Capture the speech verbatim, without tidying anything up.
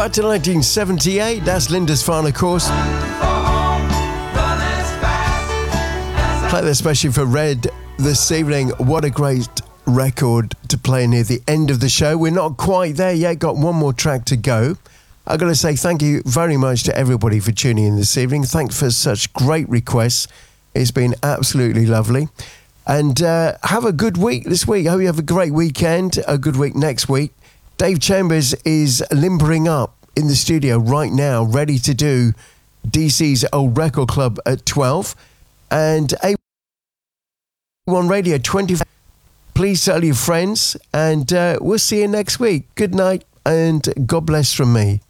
Back to nineteen seventy-eight, that's Linda's Farn, of course. Play that especially for Red this evening. What a great record to play near the end of the show. We're not quite there yet, got one more track to go. I've got to say thank you very much to everybody for tuning in this evening. Thanks for such great requests. It's been absolutely lovely. And uh, have a good week this week. I hope you have a great weekend, a good week next week. Dave Chambers is limbering up in the studio right now, ready to do D C's Old Record Club at twelve. And A one Radio twenty-four. Please tell your friends, and uh, we'll see you next week. Good night, and God bless from me.